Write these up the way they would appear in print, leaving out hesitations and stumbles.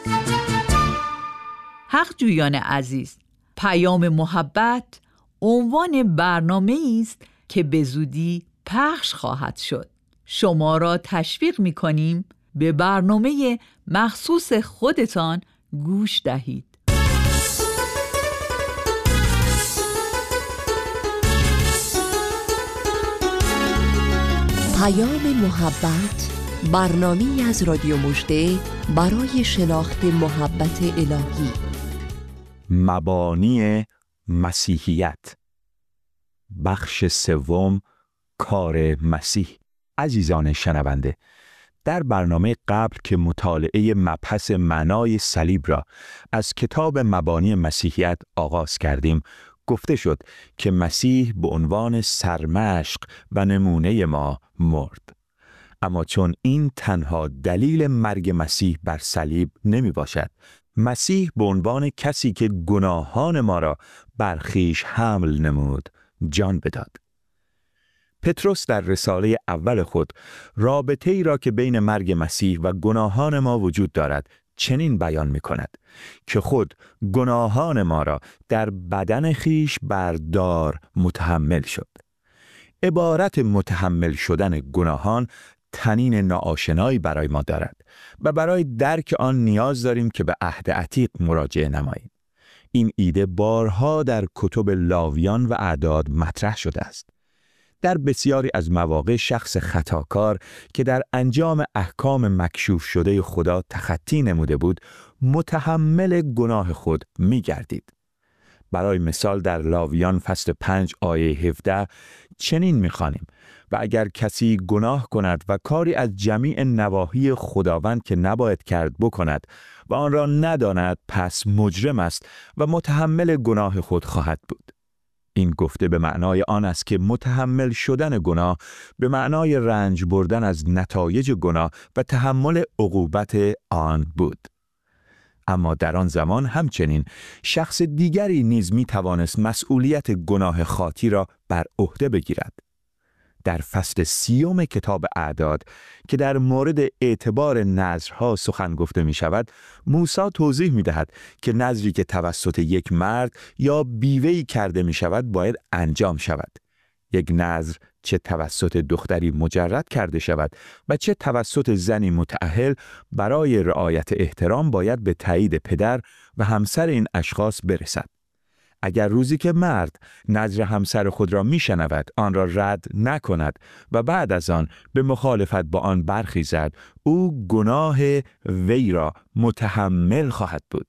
حق جویان عزیز، پیام محبت عنوان برنامه است که به زودی پخش خواهد شد. شما را تشویق می‌کنیم به برنامه مخصوص خودتان گوش دهید. پیام محبت، برنامه‌ای از رادیو مژده برای شناخت محبت الهی. مبانی مسیحیت، بخش سوم، کار مسیح. عزیزان شنونده، در برنامه قبل که مطالعه مبحث معنای صلیب را از کتاب مبانی مسیحیت آغاز کردیم، گفته شد که مسیح به عنوان سرمشق و نمونه ما مرد. اما چون این تنها دلیل مرگ مسیح بر صلیب نمی باشد، مسیح به عنوان کسی که گناهان ما را بر خویش حمل نمود جان بداد. پتروس در رساله اول خود رابطه ای را که بین مرگ مسیح و گناهان ما وجود دارد چنین بیان می کند که خود گناهان ما را در بدن خویش بر دار متحمل شد. عبارت متحمل شدن گناهان طنین ناآشنایی برای ما دارد و برای درک آن نیاز داریم که به عهد عتیق مراجعه نماییم. این ایده بارها در کتب لاویان و اعداد مطرح شده است. در بسیاری از مواقع شخص خطاکار که در انجام احکام مکشوف شده خدا تخطی نموده بود، متحمل گناه خود می گردید. برای مثال در لاویان فصل 5 آیه 17 چنین می خوانیم: و اگر کسی گناه کند و کاری از جمیع نواهی خداوند که نباید کرد بکند و آن را نداند، پس مجرم است و متحمل گناه خود خواهد بود. این گفته به معنای آن است که متحمل شدن گناه به معنای رنج بردن از نتایج گناه و تحمل عقوبت آن بود. اما در آن زمان همچنین شخص دیگری نیز می توانست مسئولیت گناه خاطی را بر عهده بگیرد. در فصل 30 کتاب اعداد که در مورد اعتبار نذرها سخن گفته می شود، موسی توضیح می دهد که نذری که توسط یک مرد یا بیوه‌ای کرده می شود باید انجام شود. یک نذر چه توسط دختری مجرد کرده شود و چه توسط زنی متأهل برای رعایت احترام باید به تایید پدر و همسر این اشخاص برسد. اگر روزی که مرد نذر همسر خود را میشنود آن را رد نکند و بعد از آن به مخالفت با آن برخیزد، او گناه وی را متحمل خواهد بود.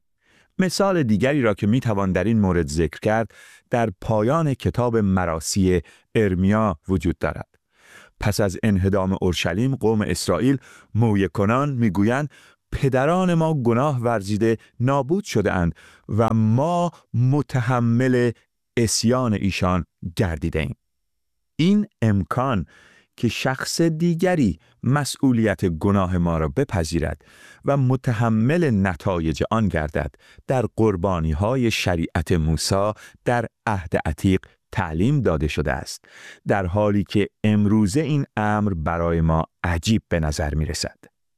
مثال دیگری را که میتوان در این مورد ذکر کرد در پایان کتاب مراثی ارمیا وجود دارد. پس از انهدام اورشلیم قوم اسرائیل مویه کنان میگویند: پدران ما گناه ورزیده نابود شده اند و ما متحمل عصیان ایشان گردیده ایم. این امکان که شخص دیگری مسئولیت گناه ما را بپذیرد و متحمل نتایج آن گردد در قربانی‌های شریعت موسی در عهد عتیق تعلیم داده شده است، در حالی که امروزه این امر برای ما عجیب به نظر می رسد.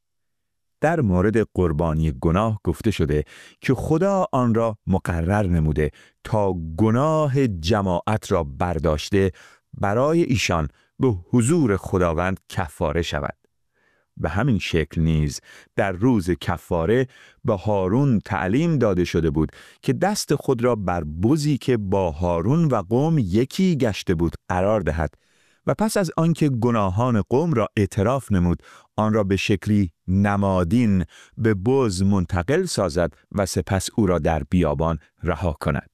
در مورد قربانی گناه گفته شده که خدا آن را مقرر نموده تا گناه جماعت را برداشته برای ایشان به حضور خداوند کفاره شود. به همین شکل نیز در روز کفاره به هارون تعلیم داده شده بود که دست خود را بر بزی که با هارون و قوم یکی گشته بود قرار دهد و پس از آنکه گناهان قوم را اعتراف نمود آن را به شکلی نمادین به بز منتقل سازد و سپس او را در بیابان رها کند.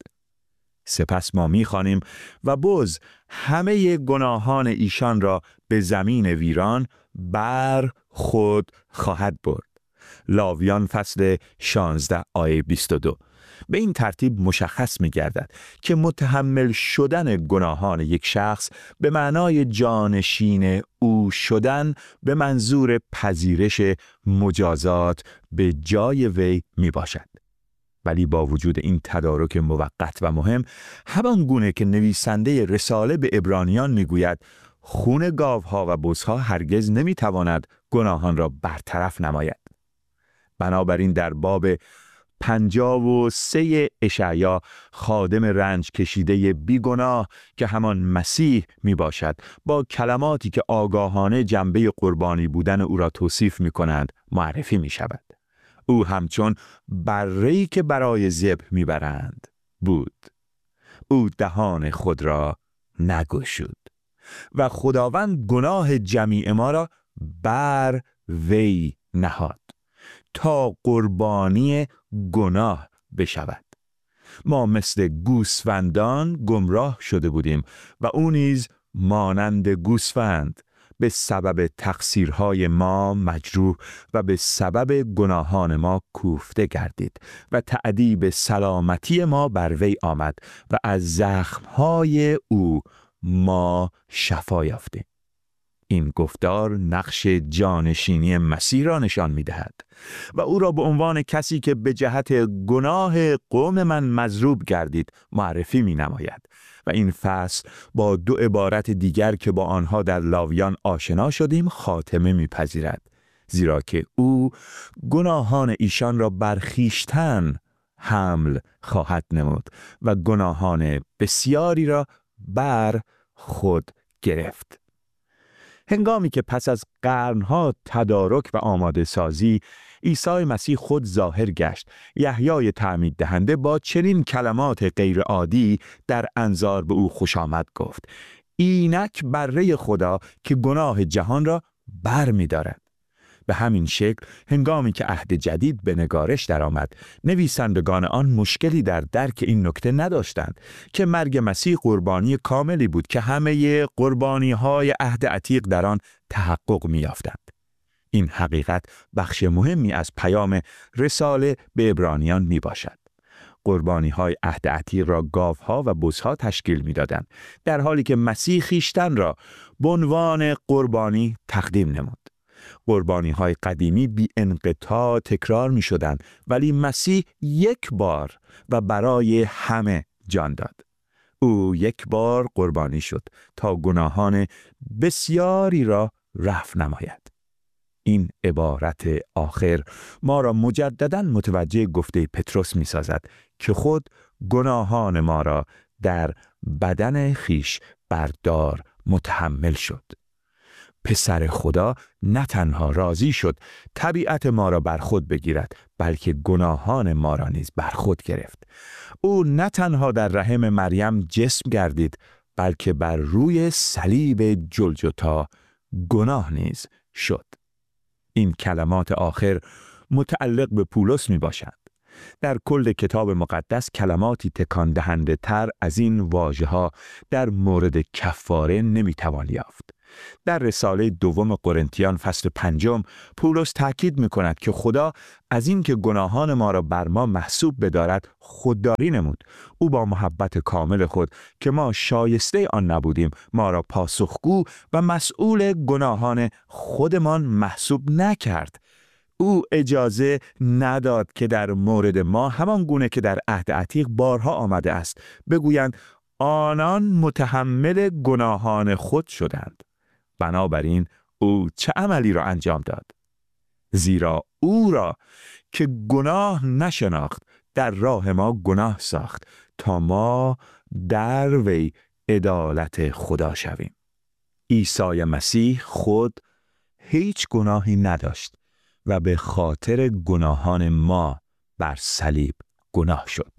سپس ما می‌خوانیم و بز همه گناهان ایشان را به زمین ویران بر خود خواهد برد. لاویان فصل 16 آیه 22. به این ترتیب مشخص می‌گردد که متحمل شدن گناهان یک شخص به معنای جانشین او شدن به منظور پذیرش مجازات به جای وی میباشد. ولی با وجود این تدارک موقت و مهم، همان گونه که نویسنده رساله به عبرانیان میگوید خون گاوها و بزها هرگز نمیتواند گناهان را برطرف نماید. بنابراین در باب 53 اشعیا خادم رنج کشیده بیگناه که همان مسیح می باشد با کلماتی که آگاهانه جنبه قربانی بودن او را توصیف می کنند معرفی می شود. او همچون بره‌ای که برای ذبح می برند بود. او دهان خود را نگشود و خداوند گناه جمیع ما را بر وی نهاد تا قربانی گناه بشود. ما مثل گوسفندان گمراه شده بودیم و او نیز مانند گوسفند به سبب تقصیرهای ما مجروح و به سبب گناهان ما کوفته گردید و تأدیب سلامتی ما بر وی آمد و از زخمهای او ما شفا یافتیم. این گفتار نقش جانشینی مسیح را نشان می‌دهد و او را به عنوان کسی که به جهت گناه قوم من مضروب گردید معرفی می‌نماید و این فصل با دو عبارت دیگر که با آنها در لاویان آشنا شدیم خاتمه می‌پذیرد، زیرا که او گناهان ایشان را بر خویشتن حمل خواهد نمود و گناهان بسیاری را بر خود گرفت. هنگامی که پس از قرنها تدارک و آماده سازی عیسی مسیح خود ظاهر گشت، یحیای تعمید دهنده با چنین کلمات غیر عادی در انظار به او خوش آمد گفت: اینک بره خدا که گناه جهان را بر می دارد. به همین شکل هنگامی که عهد جدید به نگارش درآمد، نویسندگان آن مشکلی در درک این نکته نداشتند که مرگ مسیح قربانی کاملی بود که همه قربانی‌های عهد عتیق در آن تحقق می‌یافتند. این حقیقت بخش مهمی از پیام رساله به عبرانیان میباشد. قربانی‌های عهد عتیق را گاوها و بزها تشکیل می‌دادند، در حالی که مسیح خویشتن را به عنوان قربانی تقدیم نمود. قربانی‌های قدیمی بی انقطاع تکرار می‌شدند، ولی مسیح یک بار و برای همه جان داد. او یک بار قربانی شد تا گناهان بسیاری را رفع نماید. این عبارت آخر ما را مجدداً متوجه گفته پتروس می‌سازد که خود گناهان ما را در بدن خویش بردار متحمل شد. پسر خدا نه تنها راضی شد طبیعت ما را بر خود بگیرد، بلکه گناهان ما را نیز بر خود گرفت. او نه تنها در رحم مریم جسم گردید، بلکه بر روی صلیب جلجتا گناه نیز شد. این کلمات آخر متعلق به پولس می باشد. در کل کتاب مقدس کلماتی تکان دهنده تر از این واژه‌ها در مورد کفاره نمی توان یافت. در رساله دوم قرنتیان فصل 5 پولس تاکید می‌کند که خدا از این که گناهان ما را بر ما محسوب بدارد خودداری نمود. او با محبت کامل خود که ما شایسته آن نبودیم ما را پاسخگو و مسئول گناهان خودمان محسوب نکرد. او اجازه نداد که در مورد ما همان گونه که در عهد عتیق بارها آمده است بگویند آنان متحمل گناهان خود شدند. بنابراین او چه عملی را انجام داد؟ زیرا او را که گناه نشناخت در راه ما گناه ساخت تا ما در وی عدالت خدا شویم. عیسی مسیح خود هیچ گناهی نداشت و به خاطر گناهان ما بر صلیب گناه شد.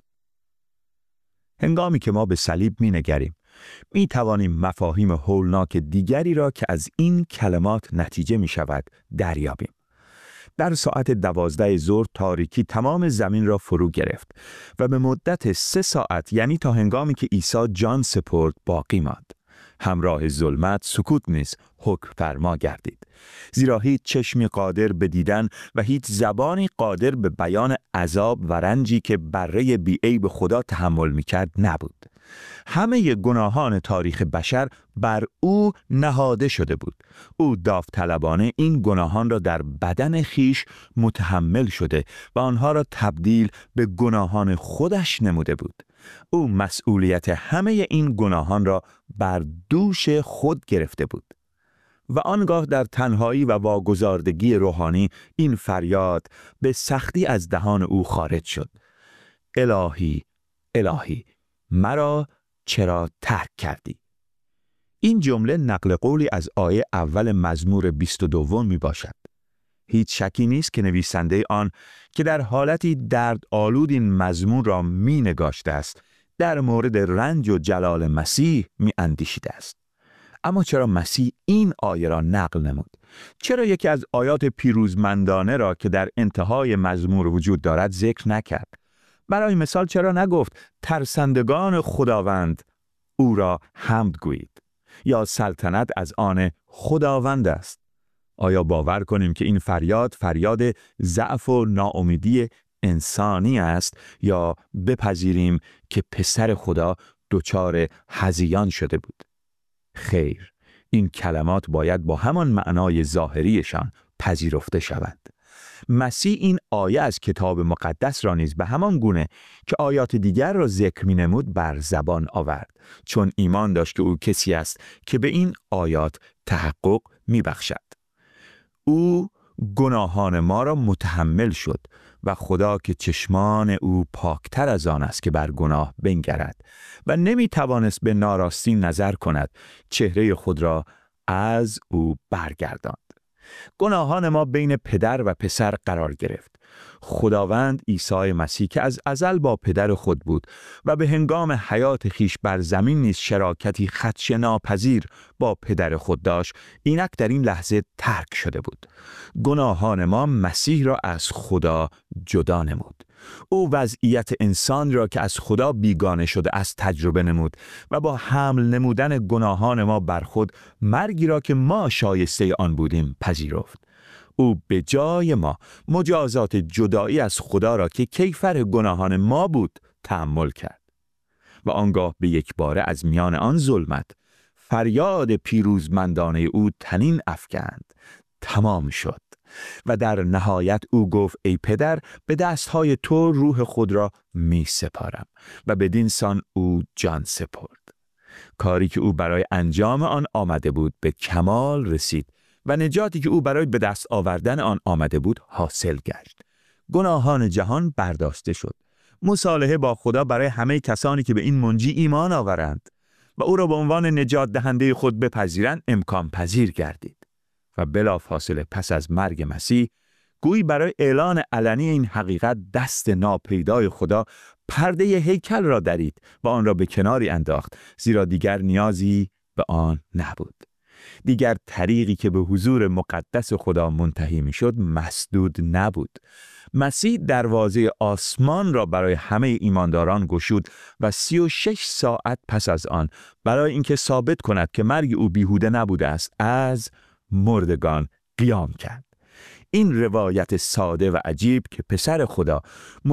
هنگامی که ما به صلیب می‌نگریم می توانیم مفاهیم هولناک دیگری را که از این کلمات نتیجه می شود دریابیم. در ساعت 12 ظهر تاریکی تمام زمین را فرو گرفت و به مدت 3 ساعت یعنی تا هنگامی که عیسی جان سپرد باقی ماند. همراه ظلمت سکوت نیز حکم فرما گردید، زیرا هیچ چشمی قادر به دیدن و هیچ زبانی قادر به بیان عذاب و رنجی که بره بی‌عیب خدا تحمل می‌کرد نبود. همه گناهان تاریخ بشر بر او نهاده شده بود. او داوطلبانه این گناهان را در بدن خیش متحمل شده و آنها را تبدیل به گناهان خودش نموده بود. او مسئولیت همه این گناهان را بر دوش خود گرفته بود. و آنگاه در تنهایی و واگذاردگی روحانی این فریاد به سختی از دهان او خارج شد: الهی، الهی، مرا چرا ترک کردی؟ این جمله نقل قولی از آیه اول مزمور 22 می باشد. هیچ شکی نیست که نویسنده آن که در حالتی درد آلود این مزمور را می نگاشته است، در مورد رنج و جلال مسیح می اندیشیده است. اما چرا مسیح این آیه را نقل نمود؟ چرا یکی از آیات پیروزمندانه را که در انتهای مزمور وجود دارد ذکر نکرد؟ برای مثال چرا نگفت ترسندگان خداوند او را حمد گویید، یا سلطنت از آن خداوند است؟ آیا باور کنیم که این فریاد ضعف و ناامیدی انسانی است، یا بپذیریم که پسر خدا دچار هذیان شده بود؟ خیر، این کلمات باید با همان معنای ظاهریشان پذیرفته شوند. مسیح این آیه از کتاب مقدس را نیز به همان گونه که آیات دیگر را ذکر می‌نمود بر زبان آورد، چون ایمان داشت که او کسی است که به این آیات تحقق می‌بخشد. او گناهان ما را متحمل شد و خدا که چشمان او پاکتر از آن است که بر گناه بنگرد و نمی‌توانست به ناراستی نظر کند، چهره خود را از او برگرداند. گناهان ما بین پدر و پسر قرار گرفت. خداوند عیسی مسیح که از ازل با پدر خود بود و به هنگام حیات خیش بر زمین نیز شراکتی خدشه‌ناپذیر با پدر خود داشت، اینک در این لحظه ترک شده بود. گناهان ما مسیح را از خدا جدا نمود. او وضعیت انسان را که از خدا بیگانه شده از تجربه نمود و با حمل نمودن گناهان ما بر خود مرگی را که ما شایسته آن بودیم پذیرفت. او به جای ما مجازات جدایی از خدا را که کیفر گناهان ما بود تحمل کرد و آنگاه به یک باره از میان آن ظلمت فریاد پیروزمندانه او طنین افکند: تمام شد. و در نهایت او گفت: ای پدر، به دستهای تو روح خود را می سپارم. و بدین سان او جان سپرد. کاری که او برای انجام آن آمده بود به کمال رسید و نجاتی که او برای به دست آوردن آن آمده بود حاصل گشت. گناهان جهان برداشته شد. مصالحه با خدا برای همه کسانی که به این منجی ایمان آورند و او را به عنوان نجات دهنده خود بپذیرند امکان پذیر گردید. و بلافاصله پس از مرگ مسیح، گویی برای اعلان علنی این حقیقت دست ناپیدای خدا پرده هیکل را درید و آن را به کناری انداخت، زیرا دیگر نیازی به آن نبود. دیگر طریقی که به حضور مقدس خدا منتهی می‌شد مسدود نبود. مسیح دروازه آسمان را برای همه ایمانداران گشود و 36 ساعت پس از آن برای اینکه ثابت کند که مرگ او بیهوده نبوده است، از مردگان قیام کرد. این روایت ساده و عجیب که پسر خدا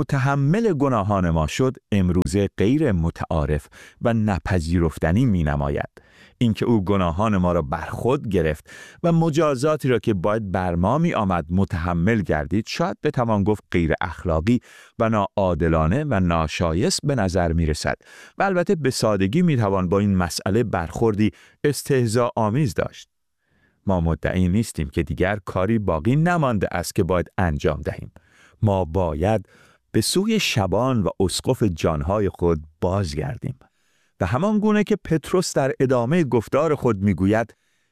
متحمل گناهان ما شد، امروزه غیر متعارف و نپذیرفتنی می نماید. اینکه او گناهان ما را بر خود گرفت و مجازاتی را که باید بر ما می آمد متحمل گردید، شاید بتوان گفت غیر اخلاقی و ناعادلانه و ناشایست به نظر می رسد و البته به سادگی می توان با این مسئله برخوردی استهزا آمیز داشت. ما مدعی نیستیم که دیگر کاری باقی نمانده است که باید انجام دهیم. ما باید به سوی شبان و اسقف جانهای خود بازگردیم و همان گونه که پتروس در ادامه گفتار خود میگوید: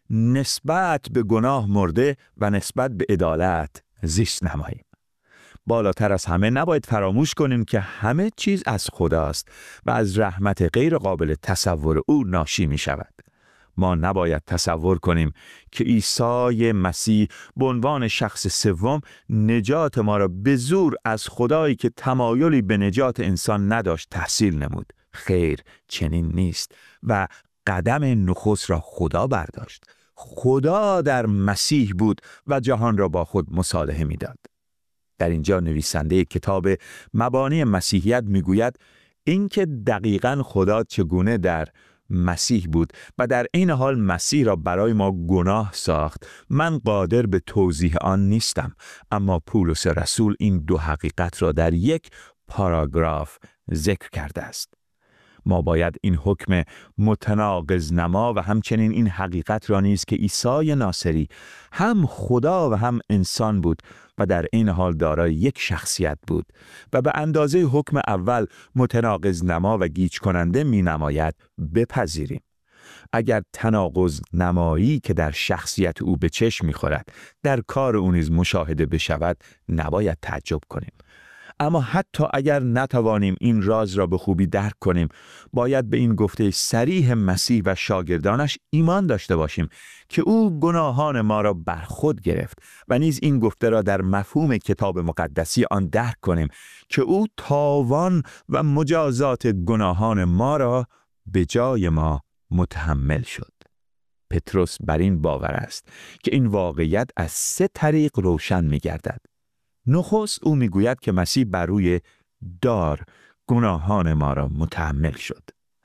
نسبت به گناه مرده و نسبت به عدالت زیست نماییم. بالاتر از همه نباید فراموش کنیم که همه چیز از خداست و از رحمت غیر قابل تصور او ناشی می شود. ما نباید تصور کنیم که عیسی مسیح به عنوان شخص سوم نجات ما را به زور از خدایی که تمایلی به نجات انسان نداشت تحصیل نمود. خیر، چنین نیست و قدم نخست را خدا برداشت. خدا در مسیح بود و جهان را با خود مصالحه می‌داد. در اینجا نویسنده کتاب مبانی مسیحیت می‌گوید اینکه دقیقاً خدا چگونه در مسیح بود و در این حال مسیح را برای ما گناه ساخت، من قادر به توضیح آن نیستم، اما پولس رسول این دو حقیقت را در یک پاراگراف ذکر کرده است. ما باید این حکم متناقض نما و همچنین این حقیقت را نیز که عیسی ناصری هم خدا و هم انسان بود و در این حال دارای یک شخصیت بود و به اندازه حکم اول متناقض نما و گیج کننده می نماید بپذیریم. اگر تناقض نمایی که در شخصیت او به چشم می‌خورد در کار او نیز مشاهده بشود نباید تعجب کنیم. اما حتی اگر نتوانیم این راز را به خوبی درک کنیم، باید به این گفته صریح مسیح و شاگردانش ایمان داشته باشیم که او گناهان ما را بر خود گرفت و نیز این گفته را در مفهوم کتاب مقدسی آن درک کنیم که او تاوان و مجازات گناهان ما را به جای ما متحمل شد. پتروس بر این باور است که این واقعیت از 3 طریق روشن می گردد. نخست او می گوید که مسیح بر روی دار گناهان ما را متحمل شد.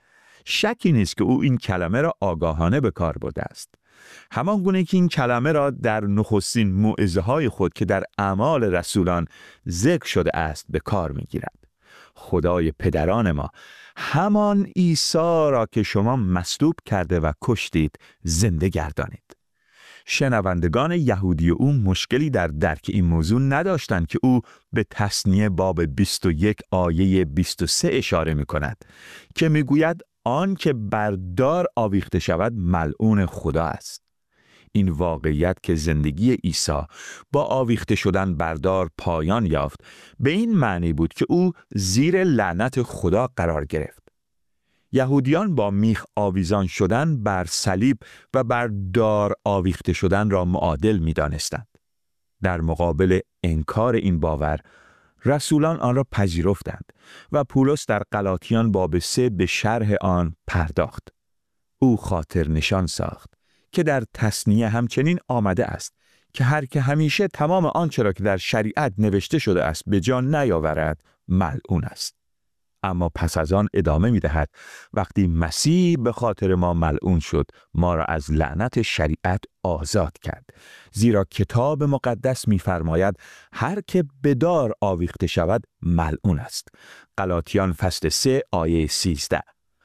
شکی نیست که او این کلمه را آگاهانه به کار برده است. همان گونه که این کلمه را در نخستین موعظه های خود که در اعمال رسولان ذکر شده است به کار می گیرد. خدای پدران ما همان عیسی را که شما مصلوب کرده و کشتید زنده گردانید. شنوندگان یهودی او مشکلی در درک این موضوع نداشتند که او به تثنیه باب 21 آیه 23 اشاره می کند که می گوید آن که بر دار آویخته شود ملعون خدا است. این واقعیت که زندگی عیسی با آویخته شدن بر دار پایان یافت به این معنی بود که او زیر لعنت خدا قرار گرفت. یهودیان با میخ آویزان شدن بر صلیب و بر دار آویخته شدن را معادل می دانستند. در مقابل انکار این باور رسولان آن را پذیرفتند و پولس در غلاطیان باب 3 به شرح آن پرداخت. او خاطر نشان ساخت که در تثنیه همچنین آمده است که هر که همیشه تمام آنچه را که در شریعت نوشته شده است به جا نیاورد ملعون است. اما پس از آن ادامه می دهد وقتی مسیح به خاطر ما ملعون شد ما را از لعنت شریعت آزاد کرد، زیرا کتاب مقدس می فرماید هر که به دار آویخته شود ملعون است. غلاطیان فصل 3 آیه 13.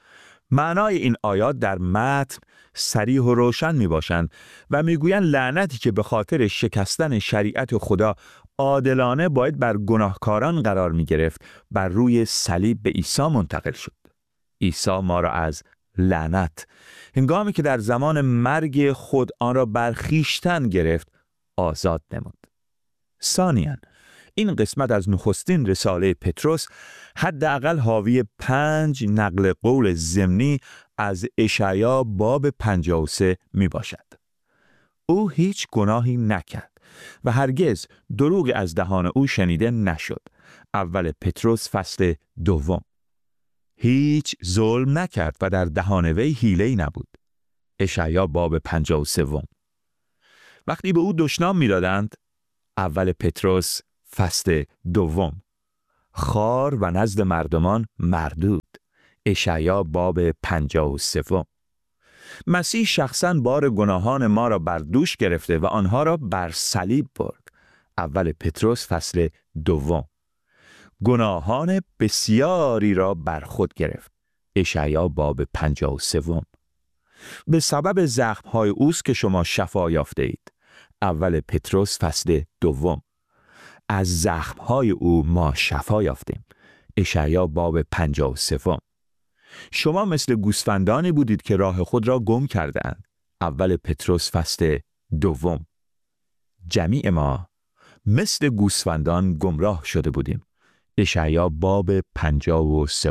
معنای این آیات در متن صریح و روشن می باشند و می گویند لعنتی که به خاطر شکستن شریعت خدا عادلانه باید بر گناهکاران قرار می گرفت بر روی صلیب به عیسی منتقل شد. عیسی ما را از لعنت هنگامی که در زمان مرگ خود آن را بر خویشتن گرفت آزاد نمود. ثانیاً این قسمت از نخستین رساله پتروس حداقل حاوی 5 نقل قول ضمنی از اشعیا باب 53 می باشد. او هیچ گناهی نکرد و هرگز دروغ از دهان او شنیده نشد. اول پتروس فصل 2. هیچ ظلم نکرد و در دهان وی حیله‌ای نبود. اشعیا باب 53. وقتی به او دشنام می‌دادند، اول پتروس فصل 2. خار و نزد مردمان مردود. اشعیا باب 53. مسیح شخصاً بار گناهان ما را بر دوش گرفته و آنها را بر صلیب برد. اول پتروس فصل 2. گناهان بسیاری را بر خود گرفت. اشعیا باب 53. به سبب زخم‌های اوست که شما شفا یافته اید. اول پتروس فصل 2. از زخم‌های او ما شفا یافتیم. اشعیا باب 53. شما مثل گوسفندانی بودید که راه خود را گم کردند. اول پتروس فصل 2. جمیع ما مثل گوسفندان گمراه شده بودیم. اشعیا باب 53.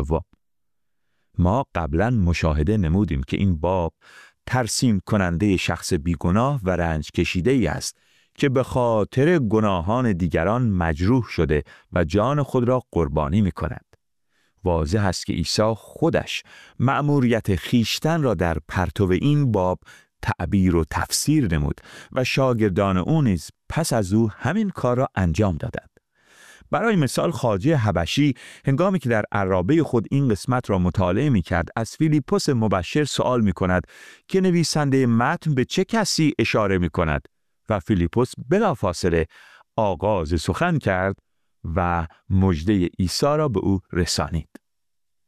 ما قبلا مشاهده نمودیم که این باب ترسیم کننده شخص بیگناه و رنج کشیده ای است که به خاطر گناهان دیگران مجروح شده و جان خود را قربانی می کند. واضح است که عیسی خودش مأموریت خیشتن را در پرتو این باب تعبیر و تفسیر نمود و شاگردان او نیز پس از او همین کار را انجام دادند. برای مثال خواجه حبشی هنگامی که در عرابه خود این قسمت را مطالعه می کرد از فیلیپوس مبشر سوال می کند که نویسنده متن به چه کسی اشاره می کند و فیلیپوس بلافاصله آغاز سخن کرد و مژده عیسی را به او رسانید.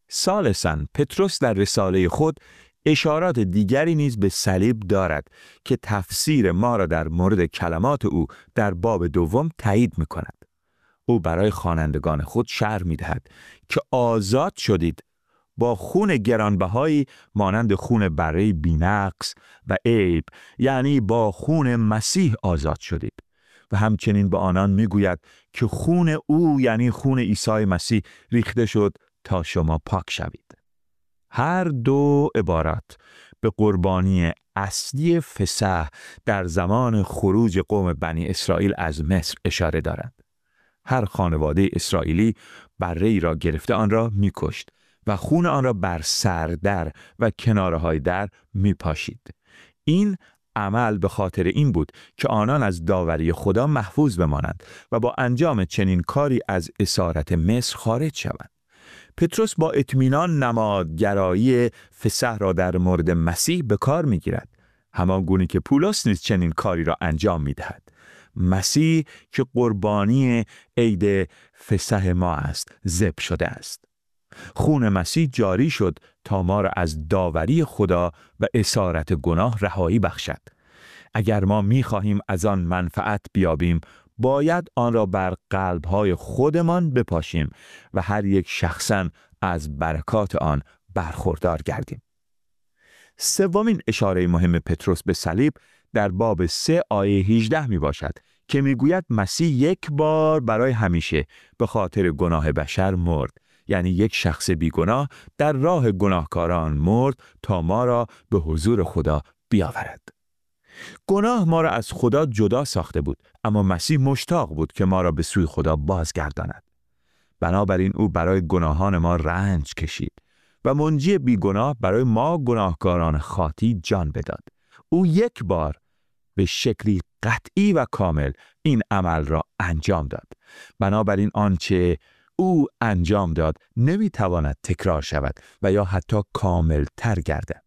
ثالثاً، پتروس در رساله خود اشارات دیگری نیز به صلیب دارد که تفسیر ما را در مورد کلمات او در باب دوم تایید می‌کند. او برای خوانندگان خود شرح می‌دهد که آزاد شدید با خون گرانبهایی مانند خون بره بی‌نقص و عیب، یعنی با خون مسیح آزاد شدید. و همچنین به آنان میگوید که خون او، یعنی خون عیسی مسیح، ریخته شد تا شما پاک شوید. هر دو عبارات به قربانی اصلی فسح در زمان خروج قوم بنی اسرائیل از مصر اشاره دارند. هر خانواده اسرائیلی بره‌ای را گرفته آن را می‌کشت و خون آن را بر سر در و کناره‌های در می‌پاشید. این عمل به خاطر این بود که آنان از داوری خدا محفوظ بمانند و با انجام چنین کاری از اسارت مصر خارج شوند. پتروس با اطمینان نمادگرایی فسح را در مورد مسیح به کار می‌گیرد، همان گونه که پولس نیز چنین کاری را انجام می‌دهد. مسیح که قربانی عید فسح ما است، ذبح شده است. خون مسیح جاری شد تا ما را از داوری خدا و اسارت گناه رهایی بخشد. اگر ما می‌خواهیم از آن منفعت بیابیم، باید آن را بر قلب‌های خودمان بپاشیم و هر یک شخصاً از برکات آن برخوردار گردیم. سومین اشاره مهم پتروس به صلیب در باب 3 آیه 18 می باشد که می گوید مسیح یک بار برای همیشه به خاطر گناه بشر مرد، یعنی یک شخص بیگناه در راه گناهکاران مرد تا ما را به حضور خدا بیاورد. گناه ما را از خدا جدا ساخته بود، اما مسیح مشتاق بود که ما را به سوی خدا بازگرداند. بنابراین او برای گناهان ما رنج کشید و منجی بیگناه برای ما گناهکاران خاطی جان بداد. او یک بار به شکلی قطعی و کامل این عمل را انجام داد. بنابراین آنچه او انجام داد نمیتواند تکرار شود و یا حتی کامل تر گردد.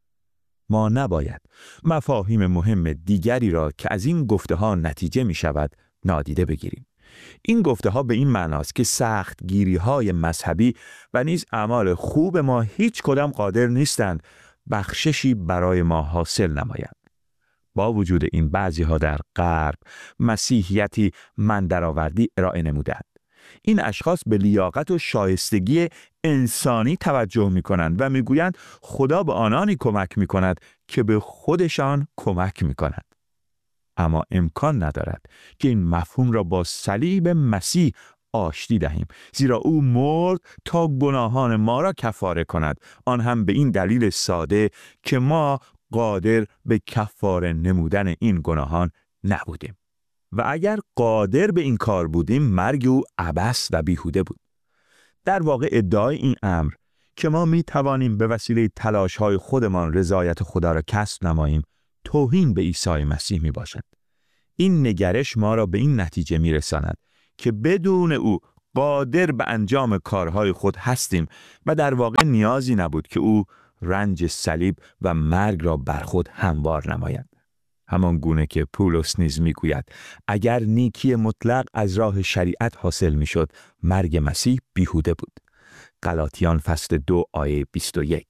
ما نباید مفاهیم مهم دیگری را که از این گفته ها نتیجه می شود نادیده بگیریم. این گفته ها به این معناست که سخت گیری های مذهبی و نیز اعمال خوب ما هیچ کدام قادر نیستند بخششی برای ما حاصل نمایند. با وجود این بعضی ها در غرب مسیحیتی من درآوردی ارائه نمودند. این اشخاص به لیاقت و شایستگی انسانی توجه می کنند و می گویند خدا به آنانی کمک می کند که به خودشان کمک می کند. اما امکان ندارد که این مفهوم را با صلیب مسیح آشتی دهیم، زیرا او مرد تا گناهان ما را کفاره کند، آن هم به این دلیل ساده که ما قادر به کفاره نمودن این گناهان نبودیم. و اگر قادر به این کار بودیم، مرگ او عبث و بیهوده بود. در واقع ادعای این امر که ما می توانیم به وسیله تلاش‌های خودمان رضایت خدا را کسب نماییم، توهین به عیسی مسیح می باشد. این نگرش ما را به این نتیجه می رساند که بدون او قادر به انجام کارهای خود هستیم و در واقع نیازی نبود که او رنج صلیب و مرگ را بر خود هموار نماید. همان گونه که پولس نیز میگوید اگر نیکی مطلق از راه شریعت حاصل میشد، مرگ مسیح بیهوده بود. غلاطیان فصل 2 آیه 21.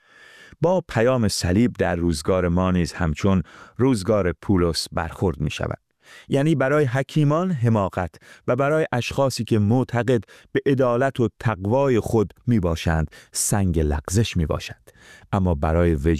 با پیام صلیب در روزگار ما نیز همچون روزگار پولس برخورد می شود. یعنی برای حکیمان حماقت و برای اشخاصی که معتقد به عدالت و تقوای خود می باشند سنگ لغزش می باشد. اما برای